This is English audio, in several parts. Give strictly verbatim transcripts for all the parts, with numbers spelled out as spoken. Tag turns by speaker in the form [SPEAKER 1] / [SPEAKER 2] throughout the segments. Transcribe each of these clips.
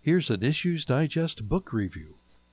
[SPEAKER 1] Here's an Issues Digest book review.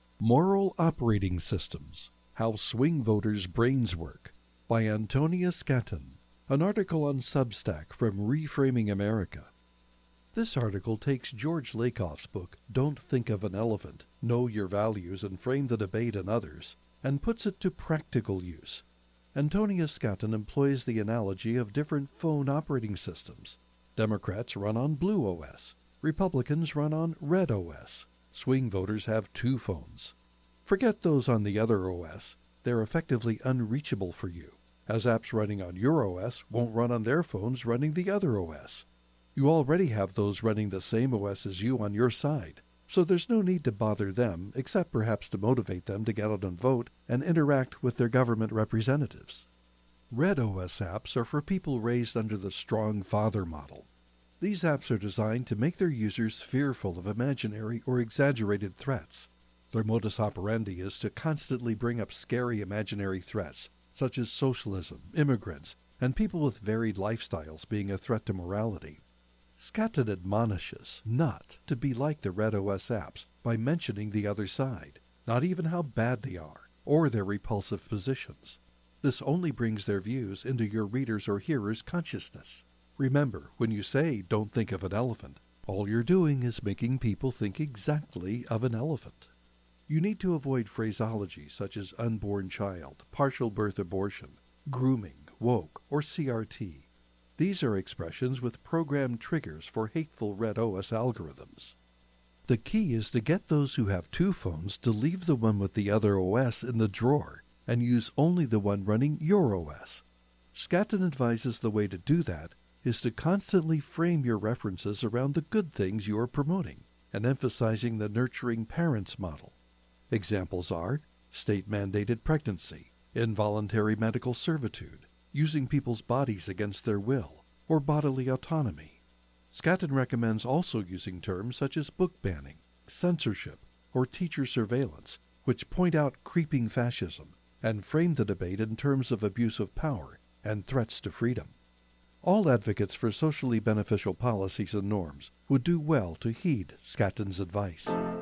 [SPEAKER 1] Moral Operating Systems: How Swing Voters' Brains Work by Antonia Skatton, an article on Substack from Reframing America. This article takes George Lakoff's book, Don't Think of an Elephant, Know Your Values and Frame the Debate on Others, and puts it to practical use. Antonia Skatton employs the analogy of different phone operating systems. Democrats run on Blue O S. Republicans run on Red O S. Swing voters have two phones. Forget those on the other O S. They're effectively unreachable for you, as apps running on your O S won't run on their phones running the other O S. You already have those running the same O S as you on your side, so there's no need to bother them except perhaps to motivate them to get out and vote and interact with their government representatives. Red O S apps are for people raised under the strong father model. These apps are designed to make their users fearful of imaginary or exaggerated threats. Their modus operandi is to constantly bring up scary imaginary threats, such as socialism, immigrants, and people with varied lifestyles being a threat to morality. Skatton admonishes not to be like the Red O S apps by mentioning the other side, not even how bad they are, or their repulsive positions. This only brings their views into your readers' or hearers' consciousness. Remember, when you say, don't think of an elephant, all you're doing is making people think exactly of an elephant. You need to avoid phraseology such as unborn child, partial birth abortion, grooming, woke, or C R T. These are expressions with programmed triggers for hateful Red O S algorithms. The key is to get those who have two phones to leave the one with the other O S in the drawer and use only the one running your O S. Skatton advises the way to do that is to constantly frame your references around the good things you are promoting and emphasizing the nurturing parents model. Examples are state-mandated pregnancy, involuntary medical servitude, using people's bodies against their will, or bodily autonomy. Skatton recommends also using terms such as book banning, censorship, or teacher surveillance, which point out creeping fascism and frame the debate in terms of abuse of power and threats to freedom. All advocates for socially beneficial policies and norms would do well to heed Skatton's advice.